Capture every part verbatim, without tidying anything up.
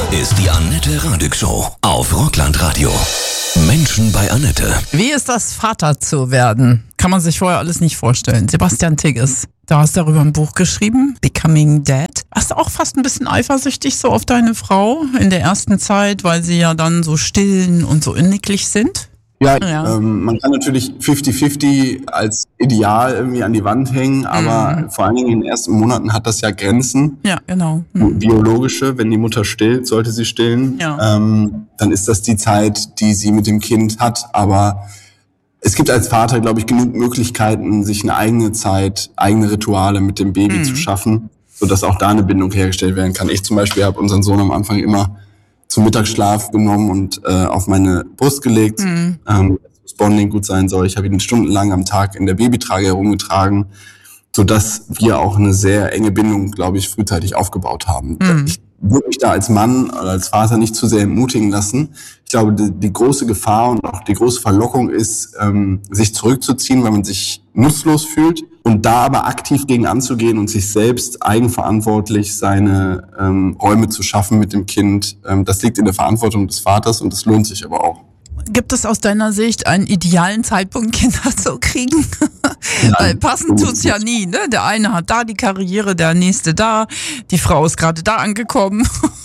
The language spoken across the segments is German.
ist die Annette Radig Show auf Rockland-Radio. Menschen bei Annette. Wie ist das, Vater zu werden? Kann man sich vorher alles nicht vorstellen. Sebastian Tigges, du hast darüber ein Buch geschrieben, Becoming Dad. Warst du auch fast ein bisschen eifersüchtig so auf deine Frau in der ersten Zeit, weil sie ja dann so stillen und so inniglich sind? Ja, ja. Ähm, man kann natürlich fifty fifty als Ideal irgendwie an die Wand hängen, aber mhm. vor allen Dingen in den ersten Monaten hat das ja Grenzen. Ja, genau. Mhm. Biologische, wenn die Mutter stillt, sollte sie stillen, ja. ähm, dann ist das die Zeit, die sie mit dem Kind hat. Aber es gibt als Vater, glaube ich, genug Möglichkeiten, sich eine eigene Zeit, eigene Rituale mit dem Baby mhm. zu schaffen, sodass auch da eine Bindung hergestellt werden kann. Ich zum Beispiel habe unseren Sohn am Anfang immer zum Mittagsschlaf genommen und äh, auf meine Brust gelegt, mhm. ähm, dass das Bonding gut sein soll. Ich habe ihn stundenlang am Tag in der Babytrage herumgetragen, sodass wir auch eine sehr enge Bindung, glaube ich, frühzeitig aufgebaut haben. Mhm. Ich würde mich da als Mann oder als Vater nicht zu sehr entmutigen lassen. Ich glaube, die, die große Gefahr und auch die große Verlockung ist, ähm, sich zurückzuziehen, weil man sich nutzlos fühlt und da aber aktiv gegen anzugehen und sich selbst eigenverantwortlich seine ähm, Räume zu schaffen mit dem Kind. Ähm, das liegt in der Verantwortung des Vaters und das lohnt sich aber auch. Gibt es aus deiner Sicht einen idealen Zeitpunkt, Kinder zu kriegen? Nein, weil passend tut's ja nie, ne? Der eine hat da die Karriere, der nächste da, die Frau ist gerade da angekommen.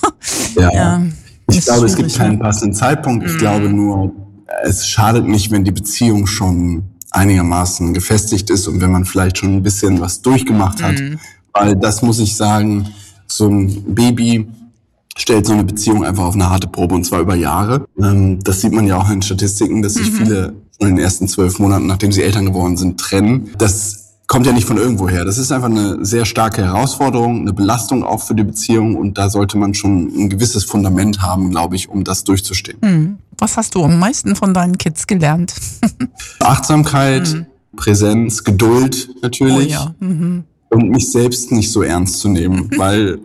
Ja, ja ich glaube, es gibt keinen passenden Zeitpunkt. Ich mhm. glaube nur, es schadet nicht, wenn die Beziehung schon einigermaßen gefestigt ist und wenn man vielleicht schon ein bisschen was durchgemacht hat. Mhm. Weil das muss ich sagen, so ein Baby stellt so eine Beziehung einfach auf eine harte Probe und zwar über Jahre. Das sieht man ja auch in Statistiken, dass sich mhm. viele in den ersten zwölf Monaten, nachdem sie Eltern geworden sind, trennen. Das kommt ja nicht von irgendwo her. Das ist einfach eine sehr starke Herausforderung, eine Belastung auch für die Beziehung und da sollte man schon ein gewisses Fundament haben, glaube ich, um das durchzustehen. Mhm. Was hast du am meisten von deinen Kids gelernt? Achtsamkeit, mhm. Präsenz, Geduld natürlich oh ja. mhm. und mich selbst nicht so ernst zu nehmen, weil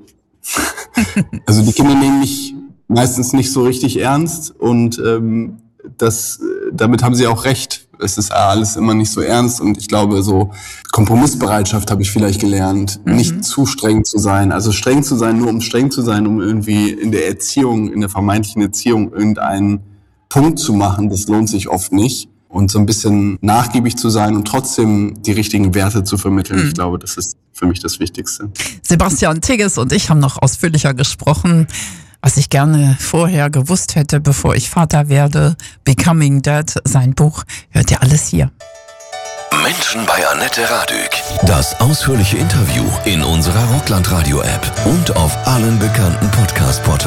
also die Kinder nehmen mich meistens nicht so richtig ernst und ähm, das, damit haben sie auch recht. Es ist alles immer nicht so ernst und ich glaube, so Kompromissbereitschaft habe ich vielleicht gelernt, mhm. nicht zu streng zu sein. Also streng zu sein, nur um streng zu sein, um irgendwie in der Erziehung, in der vermeintlichen Erziehung irgendeinen Punkt zu machen, das lohnt sich oft nicht. Und so ein bisschen nachgiebig zu sein und trotzdem die richtigen Werte zu vermitteln, mhm. ich glaube, das ist für mich das Wichtigste. Sebastian Tigges und ich haben noch ausführlicher gesprochen, was ich gerne vorher gewusst hätte, bevor ich Vater werde. Becoming Dad, sein Buch, hört ihr alles hier. Menschen bei Annette Radig. Das ausführliche Interview in unserer Rockland-Radio-App und auf allen bekannten Podcast-Portalen.